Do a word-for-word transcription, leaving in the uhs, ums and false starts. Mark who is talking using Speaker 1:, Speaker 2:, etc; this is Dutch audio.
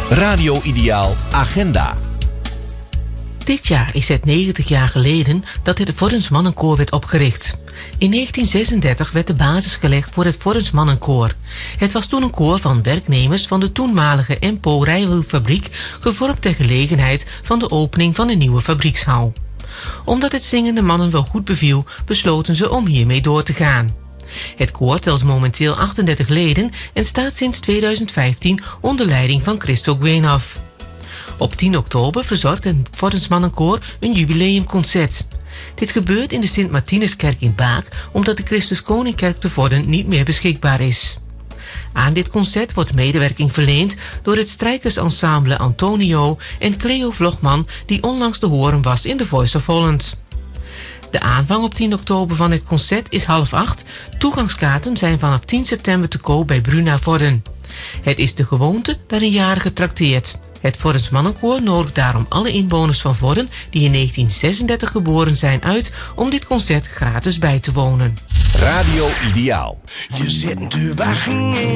Speaker 1: Radio Ideaal Agenda.
Speaker 2: Dit jaar is het negentig jaar geleden dat het Vordens Mannenkoor werd opgericht. In negentien zesendertig werd de basis gelegd voor het Vordens Mannenkoor. Het was toen een koor van werknemers van de toenmalige M P O rijwielfabriek, gevormd ter gelegenheid van de opening van een nieuwe fabriekshal. Omdat het zingen de mannen wel goed beviel, besloten ze om hiermee door te gaan. Het koor telt momenteel achtendertig leden en staat sinds tweeduizend vijftien onder leiding van Christo Guenhoff. Op tien oktober verzorgt het Vordens Mannenkoor een jubileumconcert. Dit gebeurt in de Sint-Martinuskerk in Baak, omdat de Christus Koningkerk te Vorden niet meer beschikbaar is. Aan dit concert wordt medewerking verleend door het strijkersensemble Antonio en Cleo Vlogman, die onlangs te horen was in The Voice of Holland. De aanvang op tien oktober van het concert is half acht. Toegangskaarten zijn vanaf tien september te koop bij Bruna Vorden. Het is de gewoonte dat een jarige trakteert. Het Vordens Mannenkoor nodigt daarom alle inwoners van Vorden die in negentien zesendertig geboren zijn uit om dit concert gratis bij te wonen.
Speaker 1: Radio Ideaal.
Speaker 3: Je zit te wachten.